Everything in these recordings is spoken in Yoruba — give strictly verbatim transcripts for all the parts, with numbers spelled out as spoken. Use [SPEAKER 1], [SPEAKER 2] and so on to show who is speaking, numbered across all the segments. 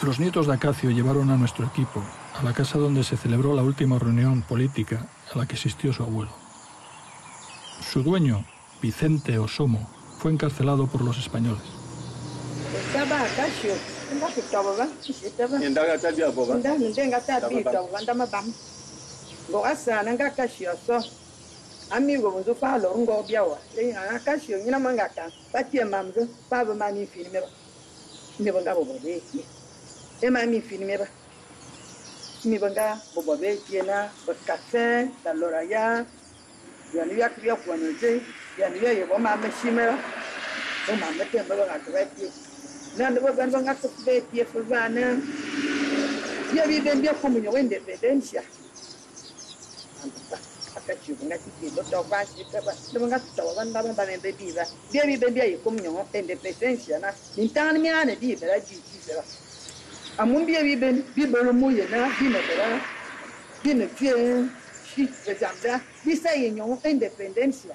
[SPEAKER 1] Los nietos de Acacio llevaron a nuestro equipo a la casa donde se celebró la última reunión política a la que asistió su abuelo. Su dueño, Vicente Osomo, fue encarcelado por los españoles.
[SPEAKER 2] Mi banga bobo be tiena ba café da loraya ya ni ya kriya kwano je ya ni ya bo ma mashimera bo ma mete ba ga tweti na ndo ba banga ga be tie fo bana ya bi ben bia komunyo wende independencia akachi bunga tiki do do ba shi ka ba ndo nga to ba nda ba ne be biba bia bi ben bia komunyo independencia na nintani mi ane bi ba ji ji sera amumbia biben bibelo moye na binebera binefie shi bezamda bisa yenyo independencia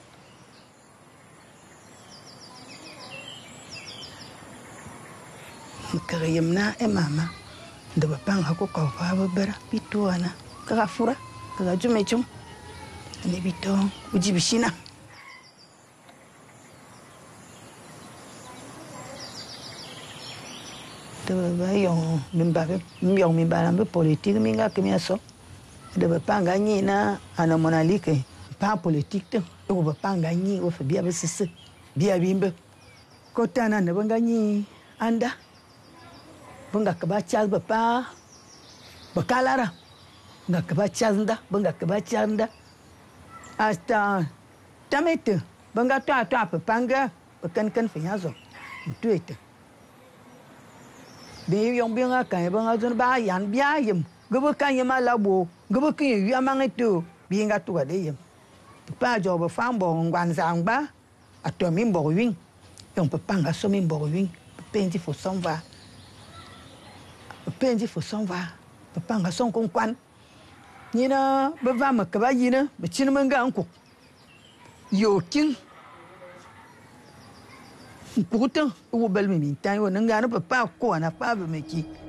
[SPEAKER 3] kagayemna e mama ndo bapang hako ka fa bera bituana kaga fura kaga jumechum ne bito ujibishina ba yong mimba yong mimba lambe politique minga kemia so de ba panga ni na ana monalike pa politique te o ba panga ni o fa bia ba sisse bia bimbe ko tana ne banga ni anda banga ka ba chal ba pa ba kalara nga ka ba chanda banga ka ba chanda hasta tamete banga ta ta pa panga ba kan kan fa yazo tuete be yong bien a kan ba ngazon ba yan bia yem gobo kan yem ala bo gobo kan yu amangeto bi nga to de yem pa jo ba fam bo ngwan sang ba ato min bo win yong pa panga so min bo win penji fo son va penji fo son va pa panga son kon kwan ni na ba va ma ka ba yina ba chin man ga anko yo kin Pourtant, au bel mi tan yo nanga na papa ko na pa be meki